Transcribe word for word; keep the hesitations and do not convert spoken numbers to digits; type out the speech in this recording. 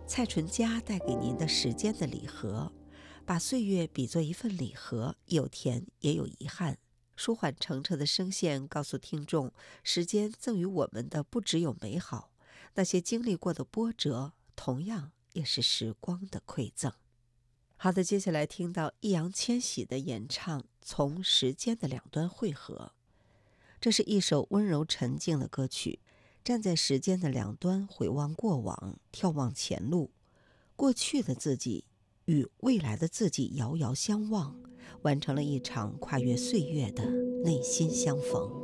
蔡淳佳带给您的时间的礼盒，把岁月比作一份礼盒，有甜也有遗憾。舒缓澄澈的声线告诉听众，时间赠予我们的不只有美好，那些经历过的波折，同样也是时光的馈赠。好的，接下来听到易烊千玺的演唱《从时间的两端汇合》。这是一首温柔沉静的歌曲，站在时间的两端，回望过往，眺望前路。过去的自己与未来的自己遥遥相望，完成了一场跨越岁月的内心相逢。